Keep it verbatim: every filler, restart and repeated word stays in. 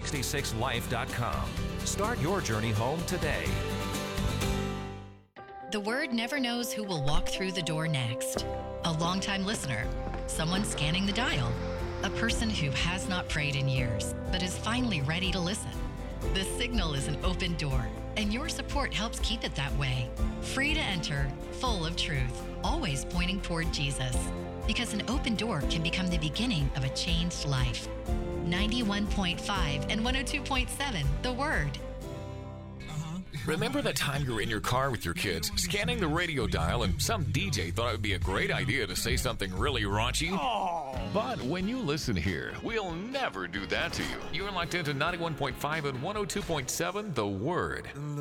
six life dot com. Start your journey home today. The Word never knows who will walk through the door next. A longtime listener, someone scanning the dial, a person who has not prayed in years but is finally ready to listen. The Signal is an open door, and your support helps keep it that way. Free to enter, full of truth, always pointing toward Jesus. Because an open door can become the beginning of a changed life. ninety-one point five and one oh two point seven, The Word. Remember the time you were in your car with your kids, scanning the radio dial, and some D J thought it would be a great idea to say something really raunchy? Oh. But when you listen here, we'll never do that to you. You're locked into ninety-one point five and one oh two point seven, The Word.